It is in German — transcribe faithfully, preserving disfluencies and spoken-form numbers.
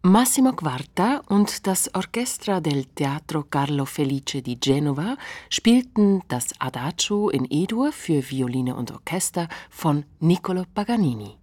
Massimo Quarta und das Orchestra del Teatro Carlo Felice di Genova spielten das Adagio in E-Dur für Violine und Orchester von Niccolò Paganini.